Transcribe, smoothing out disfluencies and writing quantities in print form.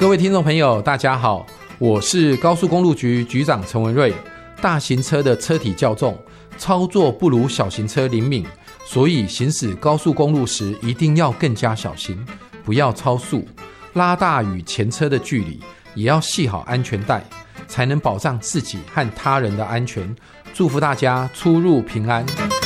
各位听众朋友大家好，我是高速公路局局长陈文瑞。大型车的车体较重，操作不如小型车灵敏，所以行驶高速公路时一定要更加小心，不要超速，拉大与前车的距离，也要系好安全带，才能保障自己和他人的安全。祝福大家出入平安。